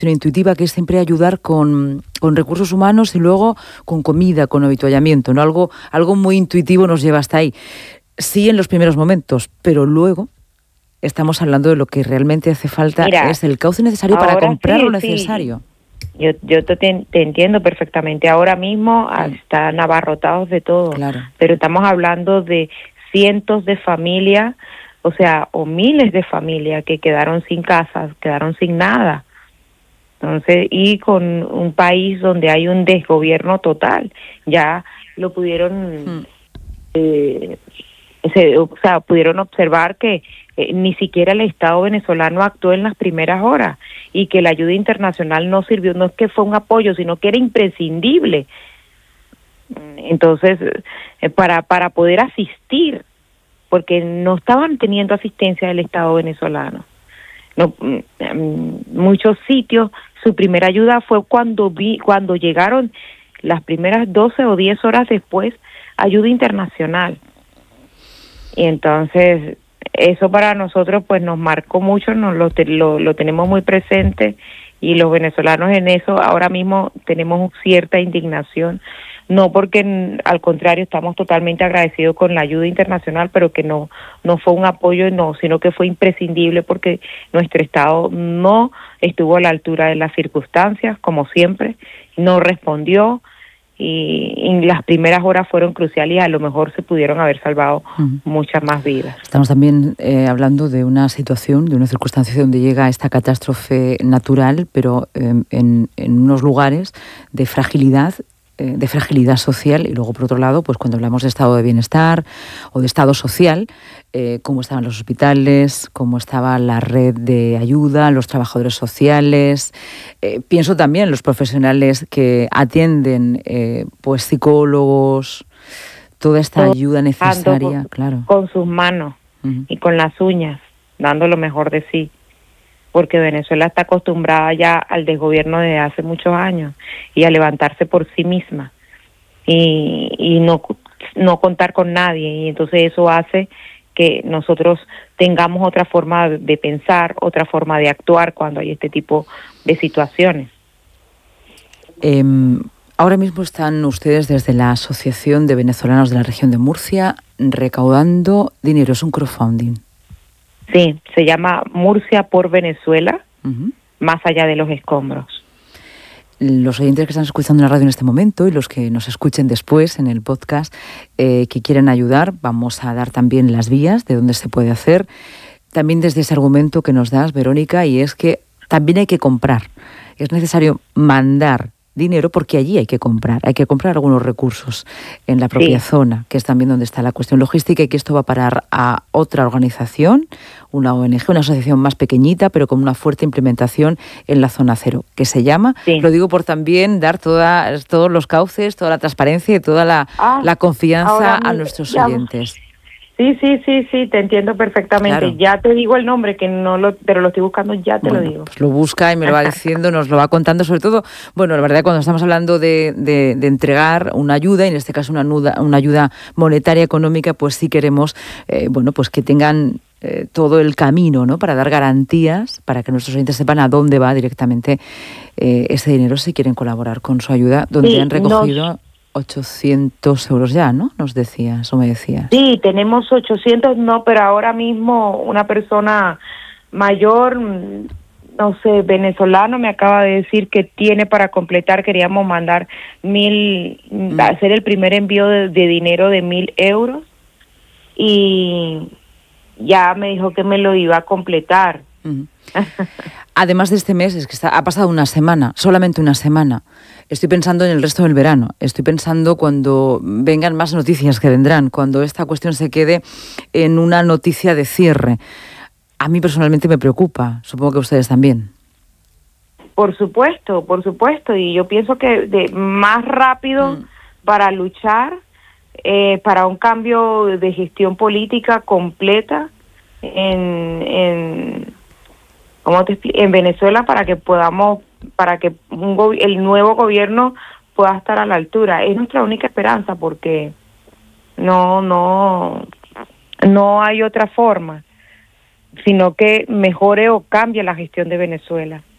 intuitiva, que es siempre ayudar con recursos humanos y luego con comida, con avituallamiento, ¿no? Algo muy intuitivo nos lleva hasta ahí. Sí, en los primeros momentos, pero luego estamos hablando de lo que realmente hace falta. Mira, es el cauce necesario para comprar lo necesario. Sí. Yo te entiendo perfectamente. Ahora mismo están abarrotados de todo, claro. Pero estamos hablando de cientos de familias, o miles de familias que quedaron sin casas, quedaron sin nada. Entonces, y con un país donde hay un desgobierno total, ya lo pudieron, pudieron observar que ni siquiera el Estado venezolano actuó en las primeras horas y que la ayuda internacional no sirvió, no es que fue un apoyo, sino que era imprescindible. Entonces, para poder asistir, porque no estaban teniendo asistencia del Estado venezolano. No, muchos sitios, su primera ayuda fue cuando llegaron las primeras 12 o 10 horas después, ayuda internacional. Y entonces, eso para nosotros pues nos marcó mucho, lo tenemos muy presente, y los venezolanos en eso ahora mismo tenemos cierta indignación, no porque al contrario estamos totalmente agradecidos con la ayuda internacional, pero que no fue un apoyo, sino que fue imprescindible porque nuestro Estado no estuvo a la altura de las circunstancias, como siempre, no respondió, y las primeras horas fueron cruciales y a lo mejor se pudieron haber salvado muchas más vidas. Estamos también hablando de una situación, de una circunstancia donde llega esta catástrofe natural, pero en unos lugares de fragilidad social, y luego por otro lado, pues cuando hablamos de estado de bienestar o de estado social, cómo estaban los hospitales, cómo estaba la red de ayuda, los trabajadores sociales, pienso también en los profesionales que atienden, pues psicólogos, toda esta ayuda necesaria, claro. Con sus manos y con las uñas, dando lo mejor de sí. Porque Venezuela está acostumbrada ya al desgobierno desde hace muchos años y a levantarse por sí misma y no contar con nadie, y entonces eso hace que nosotros tengamos otra forma de pensar, otra forma de actuar cuando hay este tipo de situaciones. Ahora mismo están ustedes desde la Asociación de Venezolanos de la Región de Murcia recaudando dinero, es un crowdfunding. Sí, se llama Murcia por Venezuela, más allá de los escombros. Los oyentes que están escuchando en la radio en este momento y los que nos escuchen después en el podcast que quieren ayudar, vamos a dar también las vías de dónde se puede hacer. También desde ese argumento que nos das, Verónica, y es que también hay que comprar. Es necesario mandar dinero porque allí hay que comprar algunos recursos en la propia zona, que es también donde está la cuestión logística, y que esto va a parar a otra organización, una ONG, una asociación más pequeñita, pero con una fuerte implementación en la zona cero, que se llama, lo digo por también dar todos los cauces, toda la transparencia y toda la confianza a nuestros oyentes. Sí, te entiendo perfectamente. Claro. Ya te digo el nombre, pero lo estoy buscando, lo digo. Pues lo busca y me lo va diciendo, nos lo va contando, sobre todo, bueno, la verdad, cuando estamos hablando de entregar una ayuda, y en este caso una ayuda monetaria, económica, pues sí queremos, pues que tengan todo el camino, ¿no?, para dar garantías, para que nuestros oyentes sepan a dónde va directamente ese dinero si quieren colaborar con su ayuda, donde han recogido 800 euros ya, ¿no? Nos decías o me decías. Sí, tenemos 800, pero ahora mismo una persona mayor, no sé, venezolano, me acaba de decir que tiene para completar, queríamos mandar 1.000, hacer el primer envío de dinero de 1.000 euros, y ya me dijo que me lo iba a completar. Además de este mes, es que ha pasado una semana, solamente una semana. Estoy pensando en el resto del verano, estoy pensando cuando vengan más noticias que vendrán, cuando esta cuestión se quede en una noticia de cierre. A mí personalmente me preocupa, supongo que a ustedes también. Por supuesto, y yo pienso que más rápido para luchar, para un cambio de gestión política completa en Venezuela, para que el nuevo gobierno pueda estar a la altura. Es nuestra única esperanza, porque no hay otra forma, sino que mejore o cambie la gestión de Venezuela.